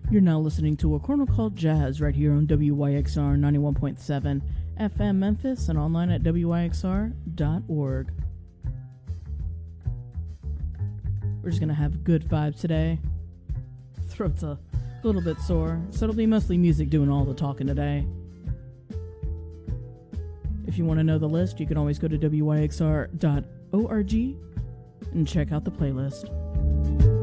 You're now listening to A Corner Called Jazz right here on WYXR 91.7 FM Memphis and online at WYXR.org. We're just going to have good vibes today. Throat's a little bit sore, so it'll be mostly music doing all the talking today. If you want to know the list, you can always go to WYXR.org and check out the playlist.